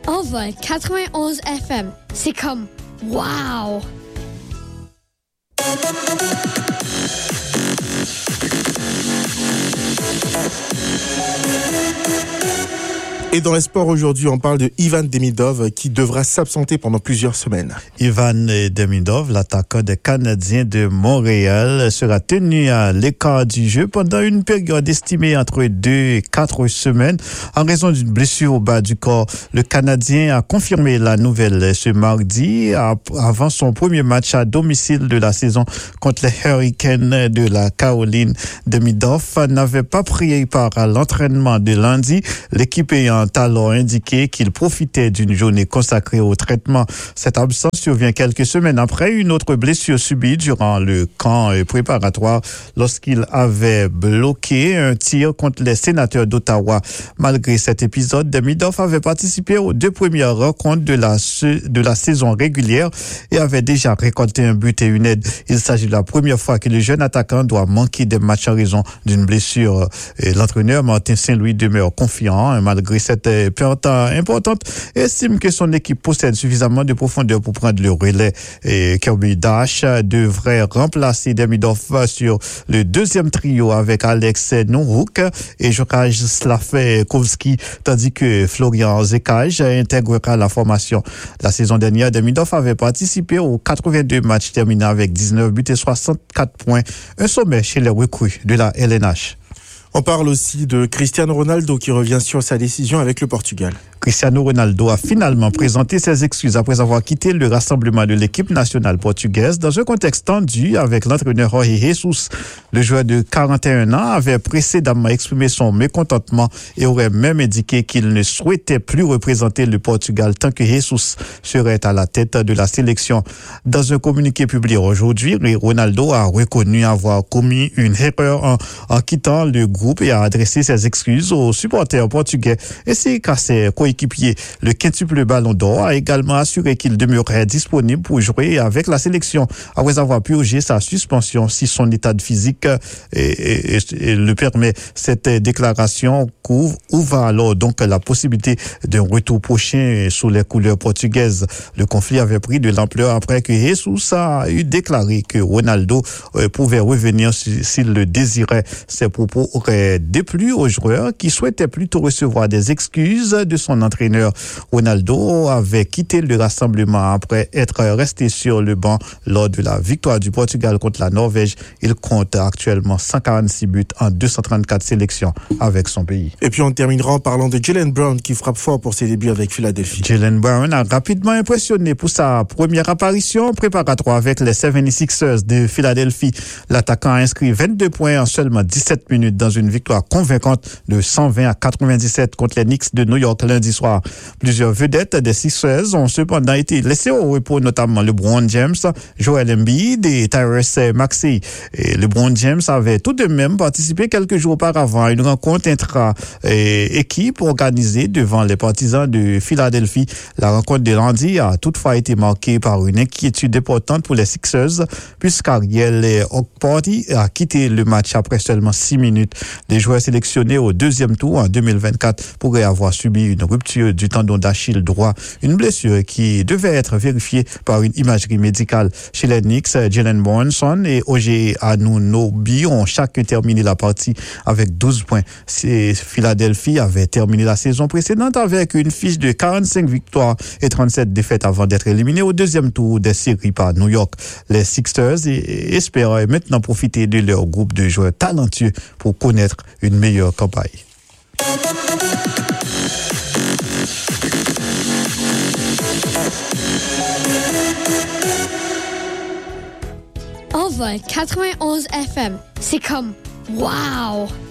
Envol 91 FM, c'est comme wow! Et dans les sports aujourd'hui, on parle de Ivan Demidov qui devra s'absenter pendant plusieurs semaines. Ivan Demidov, l'attaquant des Canadiens de Montréal, sera tenu à l'écart du jeu pendant une période estimée entre 2 et 4 semaines en raison d'une blessure au bas du corps. Le Canadien a confirmé la nouvelle ce mardi avant son premier match à domicile de la saison contre les Hurricanes de la Caroline. Demidov n'avait pas pris part à l'entraînement de lundi. L'équipe ayant alors indiqué qu'il profitait d'une journée consacrée au traitement. Cette absence survient quelques semaines après une autre blessure subie durant le camp préparatoire lorsqu'il avait bloqué un tir contre les Sénateurs d'Ottawa. Malgré cet épisode, Demidov avait participé aux 2 premières rencontres de la saison régulière et avait déjà récolté un but et une aide. Il s'agit de la première fois que le jeune attaquant doit manquer des matchs en raison d'une blessure. Et l'entraîneur Martin Saint-Louis demeure confiant malgré cette perte importante et estime que son équipe possède suffisamment de profondeur pour prendre le relais. Et Kirby Dash devrait remplacer Demidov sur le deuxième trio avec Alex Nowrook et Jokaj Slavkovski, tandis que Florian Zekaj intégrera la formation. La saison dernière, Demidov avait participé aux 82 matchs terminant avec 19 buts et 64 points, un sommet chez les recrues de la LNH. On parle aussi de Cristiano Ronaldo qui revient sur sa décision avec le Portugal. Cristiano Ronaldo a finalement présenté ses excuses après avoir quitté le rassemblement de l'équipe nationale portugaise dans un contexte tendu avec l'entraîneur Jorge Jesus. Le joueur de 41 ans avait précédemment exprimé son mécontentement et aurait même indiqué qu'il ne souhaitait plus représenter le Portugal tant que Jesus serait à la tête de la sélection. Dans un communiqué publié aujourd'hui, Ronaldo a reconnu avoir commis une erreur en quittant le groupe et a adressé ses excuses aux supporters portugais ainsi qu'à ses coéquipiers. Le quintuple Ballon d'Or a également assuré qu'il demeurerait disponible pour jouer avec la sélection après avoir purgé sa suspension si son état de physique le permet. Cette déclaration ouvre alors donc la possibilité d'un retour prochain sous les couleurs portugaises. Le conflit avait pris de l'ampleur après que Jesus a eu déclaré que Ronaldo pouvait revenir s'il le désirait. Ces propos auraient déplu aux joueurs qui souhaitaient plutôt recevoir des excuses de son entraîneur. Ronaldo avait quitté le rassemblement après être resté sur le banc lors de la victoire du Portugal contre la Norvège. Il compte actuellement 146 buts en 234 sélections avec son pays. Et puis on terminera en parlant de Jaylen Brown qui frappe fort pour ses débuts avec Philadelphie. Jaylen Brown a rapidement impressionné pour sa première apparition préparatoire avec les 76ers de Philadelphie. L'attaquant a inscrit 22 points en seulement 17 minutes dans une victoire convaincante de 120 à 97 contre les Knicks de New York lundi soir. Plusieurs vedettes des Sixers ont cependant été laissées au repos, notamment LeBron James, Joel Embiid et Tyrese Maxey. Et LeBron James avait tout de même participé quelques jours auparavant à une rencontre intra-équipe organisée devant les partisans de Philadelphie. La rencontre de lundi a toutefois été marquée par une inquiétude importante pour les Sixers puisqu'Ariel Okporti a quitté le match après seulement 6 minutes. Les joueurs sélectionnés au deuxième tour en 2024 pourraient avoir subi une rupture du tendon d'Achille droit, une blessure qui devait être vérifiée par une imagerie médicale. Chez les Knicks, Jalen Brunson et O.J. Anunoby ont chacun terminé la partie avec 12 points. Philadelphie avait terminé la saison précédente avec une fiche de 45 victoires et 37 défaites avant d'être éliminé au deuxième tour des séries par New York. Les Sixers espèrent maintenant profiter de leur groupe de joueurs talentueux pour connaître une meilleure campagne. Envol 91 FM, c'est comme wow!